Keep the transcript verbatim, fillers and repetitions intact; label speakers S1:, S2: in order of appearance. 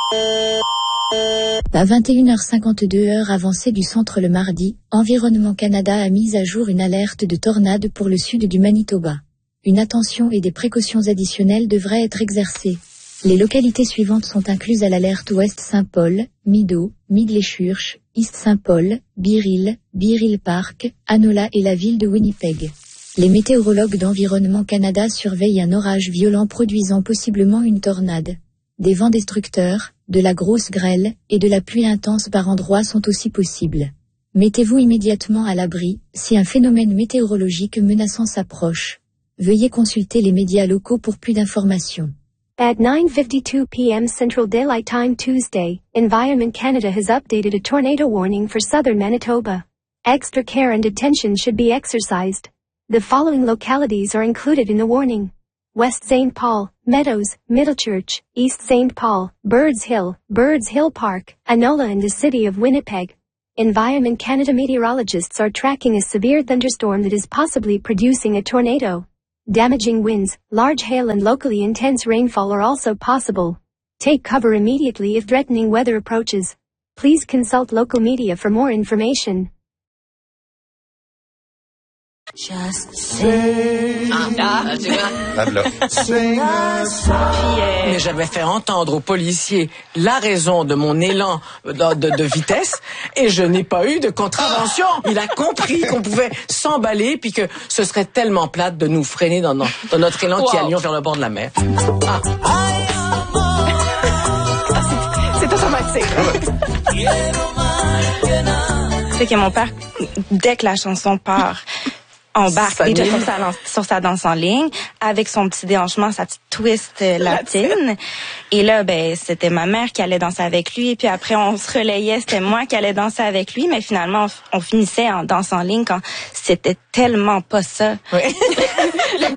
S1: À vingt et une heures cinquante-deux heure avancée du centre le mardi, Environnement Canada a mis à jour une alerte de tornade pour le sud du Manitoba. Une attention et des précautions additionnelles devraient être exercées. Les localités suivantes sont incluses à l'alerte Ouest Saint-Paul, Mido, Mid-les-Churches, East Saint-Paul, Beryl, Beryl Park, Anola et la ville de Winnipeg. Les météorologues d'Environnement Canada surveillent un orage violent produisant possiblement une tornade. Des vents destructeurs, de la grosse grêle et de la pluie intense par endroits sont aussi possibles. Mettez-vous immédiatement à l'abri si un phénomène météorologique menaçant s'approche. Veuillez consulter les médias locaux pour plus d'informations.
S2: At nine fifty-two p.m. Central Daylight Time Tuesday, Environment Canada has updated a tornado warning for southern Manitoba. Extra care and attention should be exercised. The following localities are included in the warning: West Saint Paul, Meadows, Middlechurch, East Saint Paul, Birds Hill, Birds Hill Park, Anola and the city of Winnipeg. Environment Canada meteorologists are tracking a severe thunderstorm that is possibly producing a tornado. Damaging winds, large hail and locally intense rainfall are also possible. Take cover immediately if threatening weather approaches. Please consult local media for more information.
S3: Just sing. Ah, tu vois.
S4: Sing a song.
S3: Mais j'avais fait entendre aux policiers la raison de mon élan de, de, de vitesse et je n'ai pas eu de contravention. Il a compris qu'on pouvait s'emballer puis que ce serait tellement plate de nous freiner dans, dans, dans notre élan wow. qui allions vers le bord de la mer. Ah.
S5: C'est automatique. C'est que mon père, dès que la chanson part, embarque déjà sur sa, sur sa danse en ligne avec son petit déhanchement, sa petite twist euh, latine. Et là, ben, c'était ma mère qui allait danser avec lui. Et puis après, on se relayait, c'était moi qui allais danser avec lui. Mais finalement, on, on finissait en danse en ligne quand c'était tellement pas ça.
S3: Oui.
S5: Le